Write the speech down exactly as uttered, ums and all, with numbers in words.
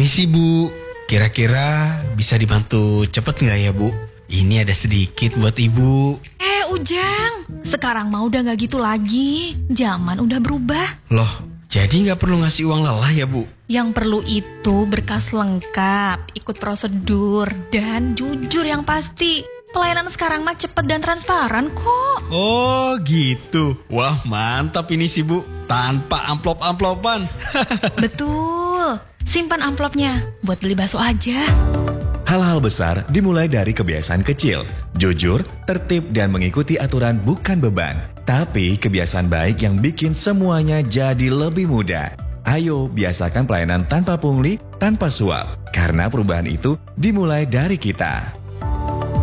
Permisi Bu, kira-kira bisa dibantu cepet nggak ya Bu? Ini ada sedikit buat Ibu. Eh Ujang, sekarang mah udah gak gitu lagi. Zaman udah berubah. Loh, jadi nggak perlu ngasih uang lelah ya Bu? Yang perlu itu berkas lengkap, ikut prosedur, dan jujur yang pasti. Pelayanan sekarang mah cepet dan transparan kok. Oh gitu, wah mantap ini sih Bu. Tanpa amplop-amplopan. Betul, simpan amplopnya buat beli bakso aja. Hal-hal besar dimulai dari kebiasaan kecil. Jujur, tertib, dan mengikuti aturan bukan beban, tapi kebiasaan baik yang bikin semuanya jadi lebih mudah. Ayo biasakan pelayanan tanpa pungli, tanpa suap, karena perubahan itu dimulai dari kita.